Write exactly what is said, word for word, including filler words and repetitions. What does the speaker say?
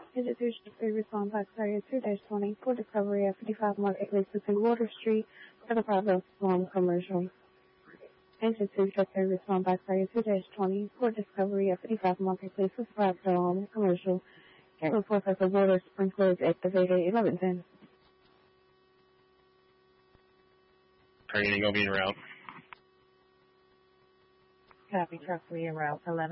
Institution of Response Box Area two twenty for Discovery at fifty-five Marketplace between Water Street for the Provo Long Commercial. Institute of Response Box Area two twenty for Discovery at fifty-five Marketplace with Provo Long Commercial. Get reports that the water sprinklers activated eleven ten. Targeting will be en route. Copy, truck three en route eleven.